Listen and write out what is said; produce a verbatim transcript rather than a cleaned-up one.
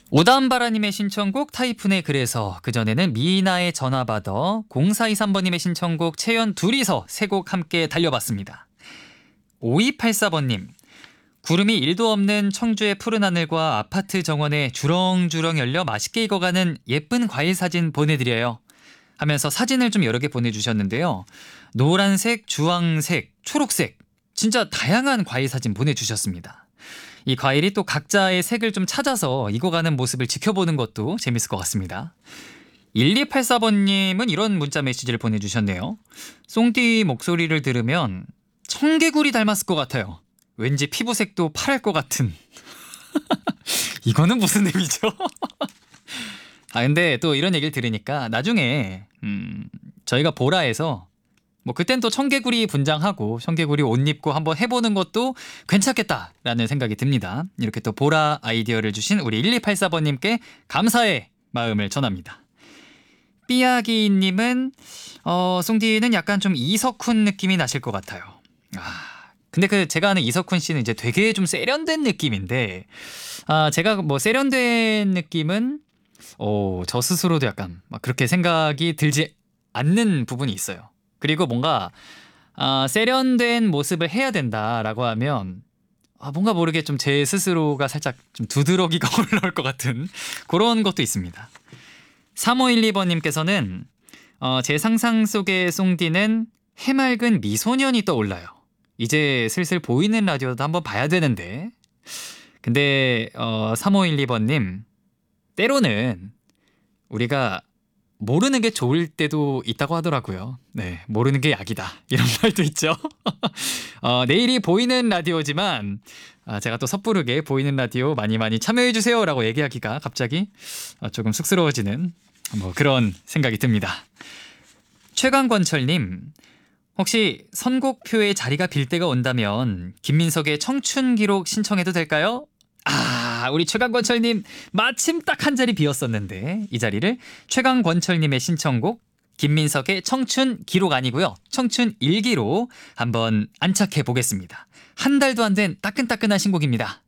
오담바라님의 신청곡 타이푼의 그래서, 그전에는 미나의 전화받아, 공사이삼번님의 신청곡 채연 둘이서 세 곡 함께 달려봤습니다. 오이팔사번님, 구름이 일도 없는 청주의 푸른 하늘과 아파트 정원에 주렁주렁 열려 맛있게 익어가는 예쁜 과일 사진 보내드려요 하면서 사진을 좀 여러 개 보내주셨는데요. 노란색, 주황색, 초록색, 진짜 다양한 과일 사진 보내주셨습니다. 이 과일이 또 각자의 색을 좀 찾아서 익어가는 모습을 지켜보는 것도 재밌을 것 같습니다. 일이팔사번님은 이런 문자 메시지를 보내주셨네요. 쏭띠 목소리를 들으면 청개구리 닮았을 것 같아요. 왠지 피부색도 파랄 것 같은. 이거는 무슨 의미죠? 아 근데 또 이런 얘기를 들으니까 나중에 음, 저희가 보라에서 뭐 그땐 또 청개구리 분장하고 청개구리 옷 입고 한번 해보는 것도 괜찮겠다라는 생각이 듭니다. 이렇게 또 보라 아이디어를 주신 우리 일이팔사번님께 감사의 마음을 전합니다. 삐아기님은 어, 쏭디는 약간 좀 이석훈 느낌이 나실 것 같아요. 아, 근데 그 제가 아는 이석훈 씨는 이제 되게 좀 세련된 느낌인데, 아 제가 뭐 세련된 느낌은 어, 저 스스로도 약간 막 그렇게 생각이 들지 않는 부분이 있어요. 그리고 뭔가 아, 세련된 모습을 해야 된다라고 하면 아, 뭔가 모르게 좀 제 스스로가 살짝 좀 두드러기가 올라올 것 같은 그런 것도 있습니다. 삼오일이번님께서는 어, 제 상상 속의 쏭디는 해맑은 미소년이 떠올라요. 이제 슬슬 보이는 라디오도 한번 봐야 되는데. 근데 어, 삼오일이번님, 때로는 우리가 모르는 게 좋을 때도 있다고 하더라고요. 네, 모르는 게 약이다 이런 말도 있죠. 어, 내일이 보이는 라디오지만 아, 제가 또 섣부르게 보이는 라디오 많이 많이 참여해주세요 라고 얘기하기가 갑자기 어, 조금 쑥스러워지는 뭐 그런 생각이 듭니다. 최강권철님, 혹시 선곡표에 자리가 빌 때가 온다면 김민석의 청춘 기록 신청해도 될까요? 아, 우리 최강권철님 마침 딱 한 자리 비었었는데 이 자리를 최강권철님의 신청곡 김민석의 청춘 기록 아니고요, 청춘 일기로 한번 안착해 보겠습니다. 한 달도 안 된 따끈따끈한 신곡입니다.